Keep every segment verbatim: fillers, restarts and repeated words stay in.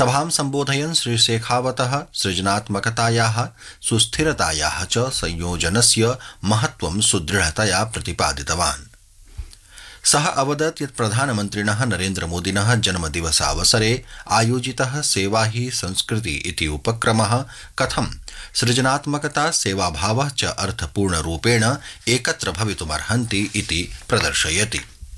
सभां सम्बोधयन् श्री शेखावतः सृजनात्मकतायाः सुस्थिरतायाः च संयोजनस्य महत्त्वं सुदृढतया प्रतिपादितवान्। सः अवदत् यत् प्रधानमन्त्रिणः नरेन्द्रमोदिनः जन्मदिवसावसरे आयोजितः सेवा ही संस्कृति इति उपक्रमः कथं सृजनात्मकता सेवाभावः च अर्थपूर्णरूपेण एकत्र भवितुमर्हन्ति इति प्रदर्शयति।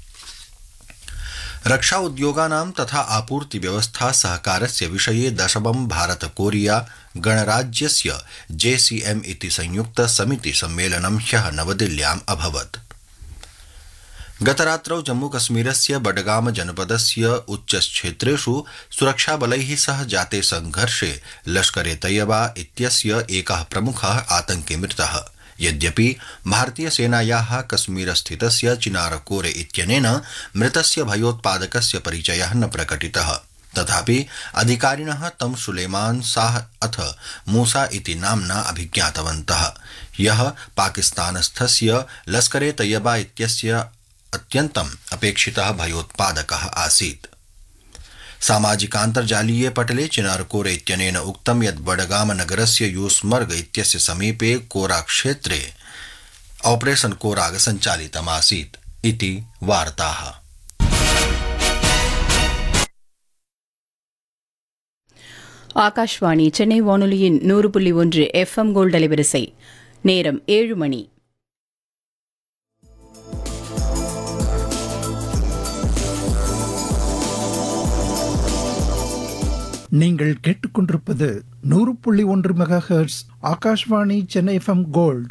रक्षा उद्योगानां तथा आपूर्ति व्यवस्था सहकारस्य विषये दशमं भारत कोरिया गणराज्यस्य जेसीएम इति संयुक्त समिति सम्मेलनं ह्यः नवदिल्ल्याम् अभवत्। गतरात्रौ जम्मूकश्मीरस्य बडगाम जनपदस्य उच्चक्षेत्रेषु सुरक्षाबलैः सह जाते संघर्षे लश्करे तैयबा इत्यस्य एकः प्रमुखः आतंकी मृतः। यद्यपि भारतीयसेनायाः कश्मीरस्थितस्य चिनारकोरे इत्यनेन मृतस्य भयोत्पादकस्य परिचयः न प्रकटितः, तथापि अधिकारिणः तं सुलेमान शाह अथ मूसा इति नाम्ना अभिज्ञातवन्तः, यः पाकिस्तानस्थस्य लश्करे तैयबा इत्यस्य अत्यन्तम् अपेक्षितः भयोत्पादकः आसीत्। सामाजिकान्तर्जालीये पटले चिनारकोरे इत्यनेन उक्तं यत् बडगाम नगरस्य यूसमर्ग इत्यस्य समीपे कोराक्षेत्रे ऑपरेशन कोराग सञ्चालितमासीत् इति वार्ताः। ஆகாஷ்வாணி சென்னை வானொலியின் நூறு புள்ளி ஒன்று எஃப்எம் கோல்ட் அலைவரிசை. நேரம் ஏழு மணி. நீங்கள் கேட்டுக்கொண்டிருப்பது நூறு புள்ளி ஒன்று mega hertz Akashvani Chennai FM gold.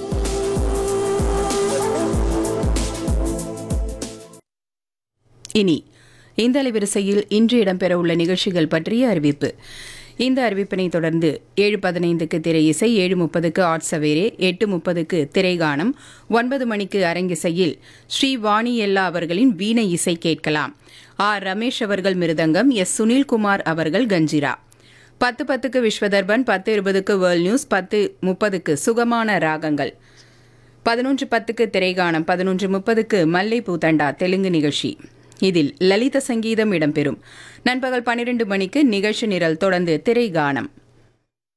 இனி இந்த அலைவரிசையில் இன்று இடம்பெறவுள்ள நிகழ்ச்சிகள் பற்றிய அறிவிப்பு. இந்த அறிவிப்பினை தொடர்ந்து ஏழு பதினைந்துக்கு திரை இசை, ஏழு முப்பதுக்கு ஆட்சவேரே, எட்டு முப்பதுக்கு திரைகானம், ஒன்பது மணிக்கு அரங்கிசையில் ஸ்ரீ வாணி எல்லா அவர்களின் வீணை இசை கேட்கலாம். ஆர் ரமேஷ் அவர்கள் மிருதங்கம், எஸ் சுனில்குமார் அவர்கள் கஞ்சிரா. பத்து பத்துக்கு விஸ்வதர்பன், பத்து இருபதுக்கு வேர்ல்ட் நியூஸ், பத்து முப்பதுக்கு சுகமான ராகங்கள், பதினொன்று பத்துக்கு திரைகானம், பதினொன்று முப்பதுக்கு மல்லை பூத்தண்டா தெலுங்கு நிகழ்ச்சி. இதில் லலித சங்கீதம் இடம்பெறும். நண்பகல் பன்னிரண்டு மணிக்கு நிகழ்ச்சி நிரல், தொடர்ந்து திரைகானம்.